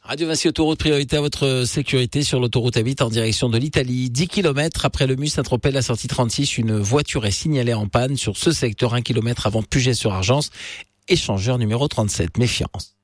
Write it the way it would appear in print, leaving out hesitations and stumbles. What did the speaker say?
Radio Vinci Autoroute, priorité à votre sécurité sur l'autoroute A8 en direction de l'Italie. 10 km après le Mus-Saint-Tropez, la sortie 36, une voiture est signalée en panne sur ce secteur 1 km avant Puget-sur-Argence. Échangeur numéro 37. Méfiance.